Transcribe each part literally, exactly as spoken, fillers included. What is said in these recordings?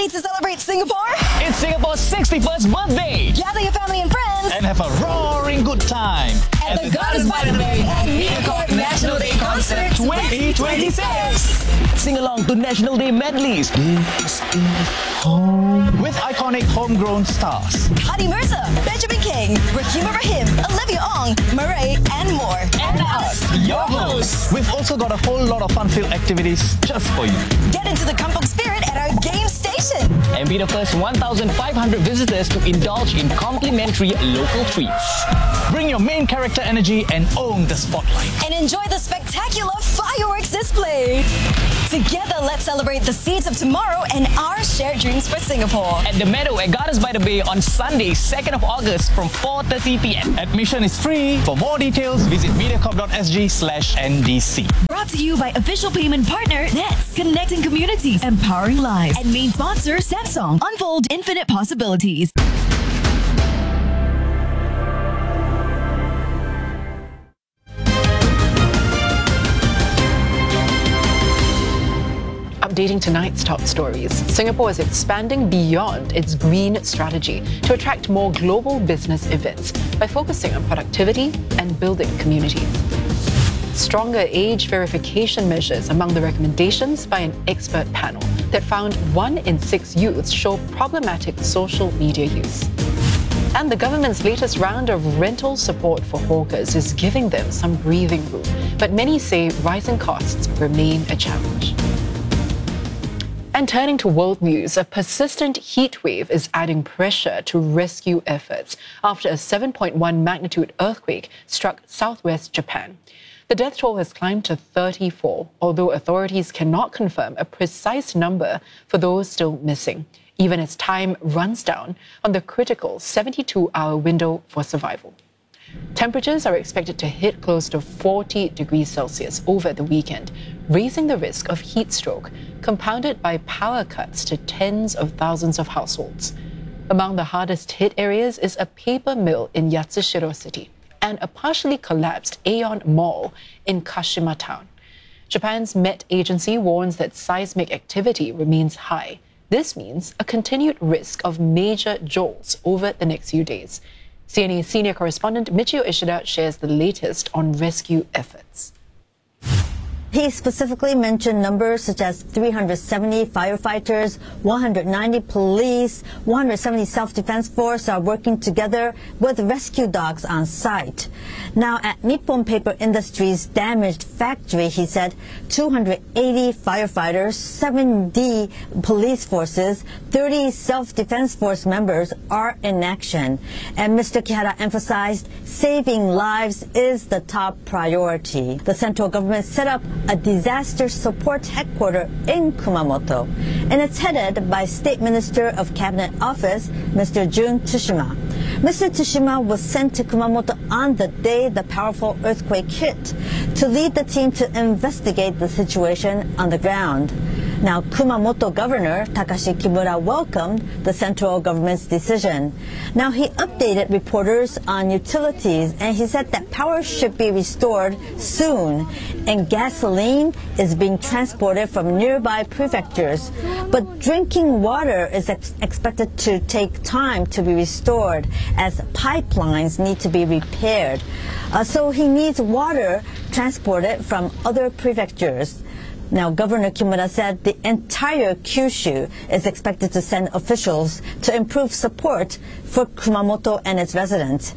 Ready to celebrate Singapore? It's Singapore's sixty-first birthday! Gather your family and friends And have a roaring good time at, at the Gardens by the Bay and MediaCorp National Day Concert twenty twenty-six! Sing along to National Day medleys. This is home. With iconic homegrown stars. Hadi Mirza, Benjamin King, Rahima Rahim, Olivia Ong, Murray, and more. And us, your hosts. We've also got a whole lot of fun-filled activities just for you. Get into the Kampung spirit at our game station. And be the first one thousand five hundred visitors to indulge in complimentary local treats. Bring your main character energy and own the spotlight. And enjoy the spectacular fireworks display. Together, let's celebrate the seeds of tomorrow and our shared dreams for Singapore. At the Meadow at Gardens by the Bay on Sunday, second of August from four thirty p.m. Admission is free. For more details, visit mediacorp.sg slash NDC. Brought to you by official payment partner Nets, connecting communities, empowering lives, and main sponsor Samsung. Unfold infinite possibilities. Updating tonight's top stories, Singapore is expanding beyond its green strategy to attract more global business events by focusing on productivity and building communities. Stronger age verification measures among the recommendations by an expert panel that found one in six youths show problematic social media use. And the government's latest round of rental support for hawkers is giving them some breathing room, but many say rising costs remain a challenge. And turning to world news, a persistent heat wave is adding pressure to rescue efforts after a seven point one magnitude earthquake struck southwest Japan. The death toll has climbed to thirty-four, although authorities cannot confirm a precise number for those still missing, even as time runs down on the critical seventy-two hour window for survival. Temperatures are expected to hit close to forty degrees Celsius over the weekend, raising the risk of heat stroke, compounded by power cuts to tens of thousands of households. Among the hardest hit areas is a paper mill in Yatsushiro City and a partially collapsed Aeon Mall in Kashima Town. Japan's Met Agency warns that seismic activity remains high. This means a continued risk of major jolts over the next few days. C N A senior correspondent Michio Ishida shares the latest on rescue efforts. He specifically mentioned numbers such as three hundred seventy firefighters, one hundred ninety police, one hundred seventy self-defense force are working together with rescue dogs on site. Now, at Nippon Paper Industries' damaged factory, he said two hundred eighty firefighters, seventy police forces, thirty self-defense force members are in action. And Mister Kihara emphasized saving lives is the top priority. The central government set up a disaster support headquarters in Kumamoto, and it's headed by State Minister of Cabinet Office, Mister Jun Tsushima. Mister Tsushima was sent to Kumamoto on the day the powerful earthquake hit to lead the team to investigate the situation on the ground. Now, Kumamoto Governor Takashi Kimura welcomed the central government's decision. Now, he updated reporters on utilities, and he said that power should be restored soon, and gasoline is being transported from nearby prefectures. But drinking water is ex- expected to take time to be restored, as pipelines need to be repaired. Uh, so he needs water transported from other prefectures. Now, Governor Kimura said the entire Kyushu is expected to send officials to improve support for Kumamoto and its residents.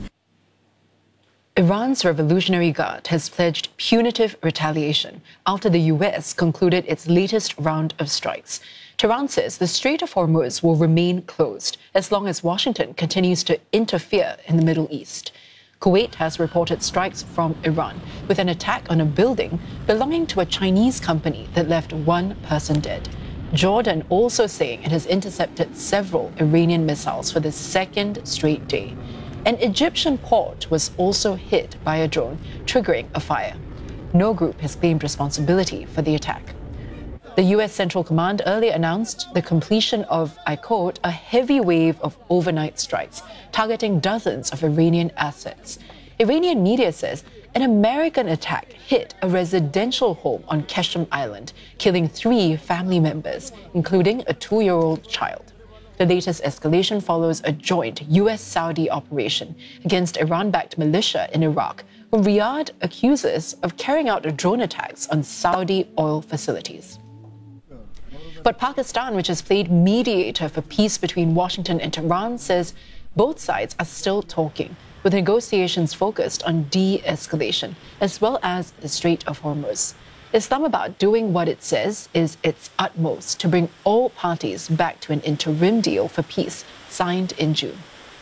Iran's Revolutionary Guard has pledged punitive retaliation after the U S concluded its latest round of strikes. Tehran says the Strait of Hormuz will remain closed as long as Washington continues to interfere in the Middle East. Kuwait has reported strikes from Iran with an attack on a building belonging to a Chinese company that left one person dead. Jordan also saying it has intercepted several Iranian missiles for the second straight day. An Egyptian port was also hit by a drone, triggering a fire. No group has claimed responsibility for the attack. The U S Central Command earlier announced the completion of, I quote, a heavy wave of overnight strikes targeting dozens of Iranian assets. Iranian media says An American attack hit a residential home on Ketchum Island, killing three family members, including a two-year-old child. The latest escalation follows a joint U S Saudi operation against Iran-backed militia in Iraq, whom Riyadh accuses of carrying out drone attacks on Saudi oil facilities. But Pakistan, which has played mediator for peace between Washington and Tehran, says both sides are still talking, with negotiations focused on de-escalation, as well as the Strait of Hormuz. Islamabad doing what it says is its utmost to bring all parties back to an interim deal for peace signed in June.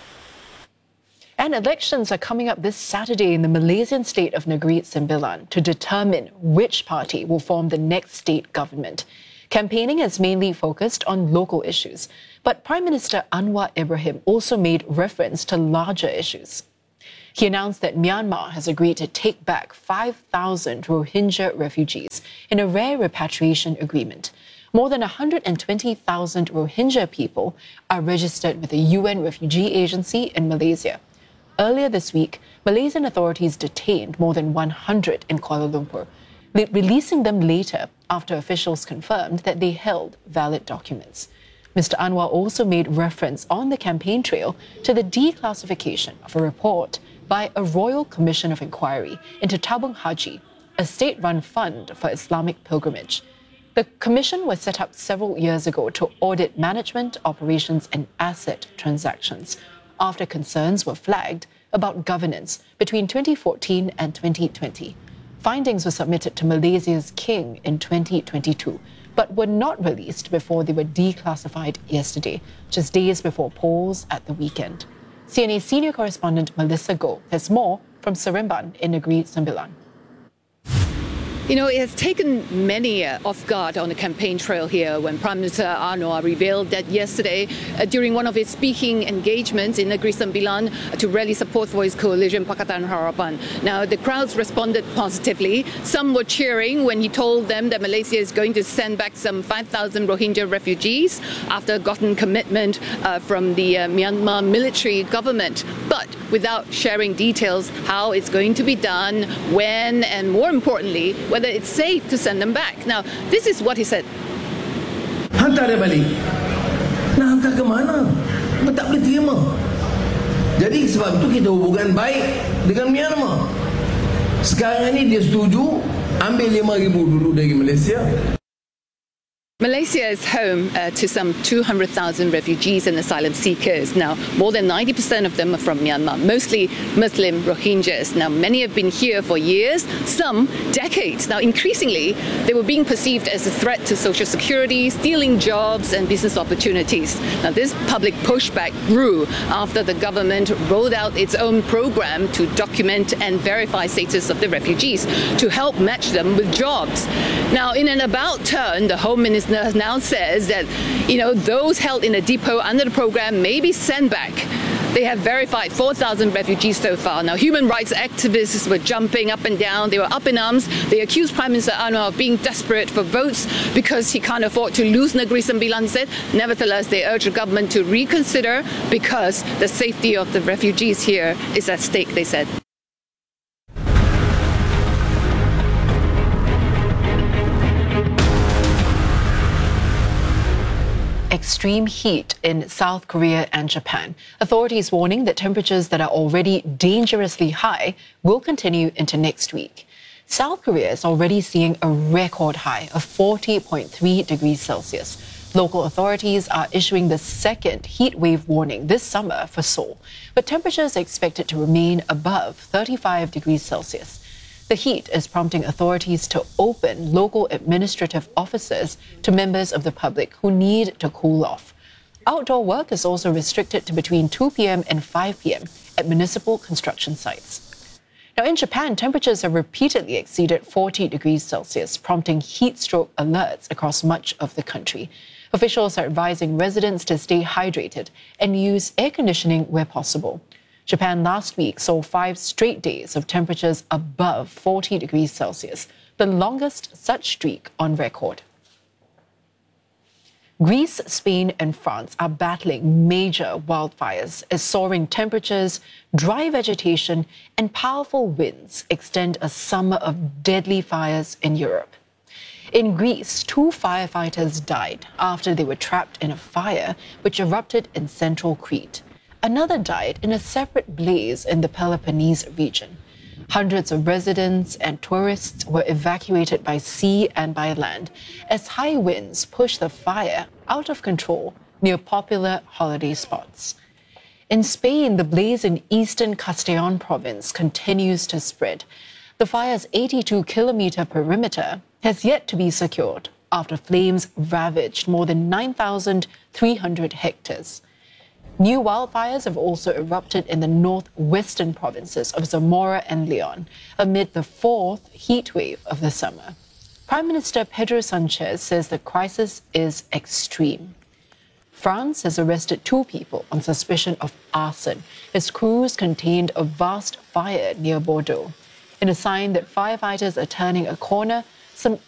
And elections are coming up this Saturday in the Malaysian state of Negeri Sembilan to determine which party will form the next state government. Campaigning is mainly focused on local issues, but Prime Minister Anwar Ibrahim also made reference to larger issues. He announced that Myanmar has agreed to take back five thousand Rohingya refugees in a rare repatriation agreement. More than one hundred twenty thousand Rohingya people are registered with the U N Refugee Agency in Malaysia. Earlier this week, Malaysian authorities detained more than one hundred in Kuala Lumpur, releasing them later after officials confirmed that they held valid documents. Mister Anwar also made reference on the campaign trail to the declassification of a report by a Royal Commission of Inquiry into Tabung Haji, a state-run fund for Islamic pilgrimage. The commission was set up several years ago to audit management, operations and asset transactions after concerns were flagged about governance between twenty fourteen and twenty twenty. Findings were submitted to Malaysia's King in twenty twenty-two, but were not released before they were declassified yesterday, just days before polls at the weekend. C N A senior correspondent Melissa Goh has more from Seremban in Negeri Sembilan. You know, it has taken many uh, off guard on the campaign trail here when Prime Minister Anwar revealed that yesterday, uh, during one of his speaking engagements in Negeri Sembilan uh, to rally support for his coalition Pakatan Harapan. Now, the crowds responded positively. Some were cheering when he told them that Malaysia is going to send back some five thousand Rohingya refugees after gotten commitment uh, from the uh, Myanmar military government, but without sharing details how it's going to be done, when, and more importantly, whether it's safe to send them back. Now, this is what he said. Hantar dia balik. Nak hantar ke mana? Mereka tak boleh terima. Jadi sebab itu kita hubungan baik dengan Myanmar. Sekarang ini dia setuju ambil lima ribu dulu dari Malaysia. Malaysia is home uh, to some two hundred thousand refugees and asylum seekers. Now, more than ninety percent of them are from Myanmar, mostly Muslim Rohingyas. Now, many have been here for years, some decades. Now, increasingly, they were being perceived as a threat to social security, stealing jobs and business opportunities. Now, this public pushback grew after the government rolled out its own program to document and verify status of the refugees to help match them with jobs. Now, in an about turn, the Home Minister now says that, you know, those held in a depot under the program may be sent back. They have verified four thousand refugees so far. Now, human rights activists were jumping up and down. They were up in arms. They accused Prime Minister Anwar of being desperate for votes because he can't afford to lose Negeri Sembilan, said. Nevertheless, they urged the government to reconsider because the safety of the refugees here is at stake, they said. Extreme heat in South Korea and Japan. Authorities warning that temperatures that are already dangerously high will continue into next week. South Korea is already seeing a record high of forty point three degrees Celsius. Local authorities are issuing the second heat wave warning this summer for Seoul, but temperatures are expected to remain above thirty-five degrees Celsius. The heat is prompting authorities to open local administrative offices to members of the public who need to cool off. Outdoor work is also restricted to between two p.m. and five p.m. at municipal construction sites. Now, in Japan, temperatures have repeatedly exceeded forty degrees Celsius, prompting heat stroke alerts across much of the country. Officials are advising residents to stay hydrated and use air conditioning where possible. Japan last week saw five straight days of temperatures above forty degrees Celsius, the longest such streak on record. Greece, Spain, and France are battling major wildfires as soaring temperatures, dry vegetation, and powerful winds extend a summer of deadly fires in Europe. In Greece, two firefighters died after they were trapped in a fire which erupted in central Crete. Another died in a separate blaze in the Peloponnese region. Hundreds of residents and tourists were evacuated by sea and by land as high winds pushed the fire out of control near popular holiday spots. In Spain, the blaze in eastern Castellón province continues to spread. The fire's eighty-two kilometer perimeter has yet to be secured after flames ravaged more than nine thousand three hundred hectares. New wildfires have also erupted in the northwestern provinces of Zamora and Leon amid the fourth heat wave of the summer. Prime Minister Pedro Sanchez says the crisis is extreme. France has arrested two people on suspicion of arson as crews contained a vast fire near Bordeaux. In a sign that firefighters are turning a corner, some